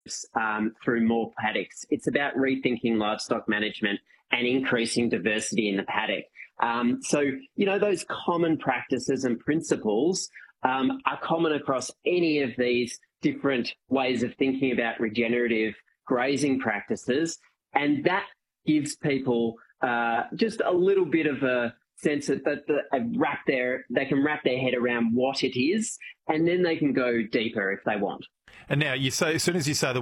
through more paddocks. It's about rethinking livestock management and increasing diversity in the paddock. Those common practices and principles are common across any of these different ways of thinking about regenerative grazing practices. And that gives people just a little bit of a sense that they can wrap their head around what it is, and then they can go deeper if they want. And now, you say, as soon as you say the